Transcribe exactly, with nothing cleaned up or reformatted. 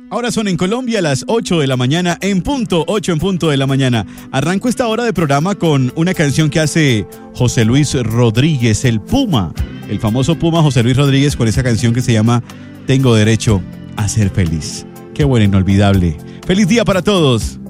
Ahora son en Colombia las ocho de la mañana, en punto, ocho en punto de la mañana. Arranco esta hora de programa con una canción que hace José Luis Rodríguez, el Puma. El famoso Puma José Luis Rodríguez, con esa canción que se llama Tengo Derecho a Ser Feliz. Qué buena, inolvidable. ¡Feliz día para todos!